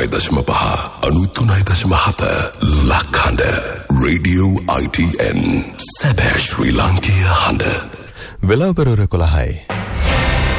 93.5 ලක්හඬ Radio ITN සැබෑ ශ්‍රී ලාංකීය හඬ වෙලාව පෙරවරු 11යි